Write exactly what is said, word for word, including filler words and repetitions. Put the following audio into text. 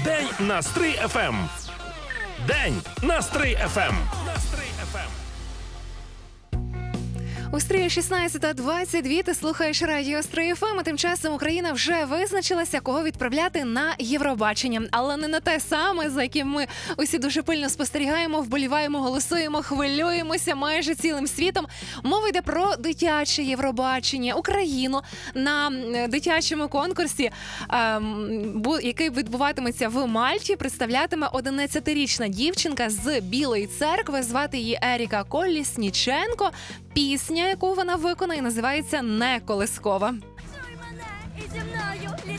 День на Стрий еф ем. День на Стрий еф ем. У Стрії шістнадцята двадцять два, ти слухаєш радіо Стрий еф ем, а тим часом Україна вже визначилася, кого відправляти на Євробачення. Але не на те саме, за яким ми усі дуже пильно спостерігаємо, вболіваємо, голосуємо, хвилюємося майже цілим світом. Мова йде про дитяче Євробачення. Україну на дитячому конкурсі, який відбуватиметься в Мальті, представлятиме одинадцятирічна дівчинка з Білої Церкви. Звати її Еріка Колісніченко. Пісня, яку вона виконає, називається «Не колискова». Чуй мене і зі мною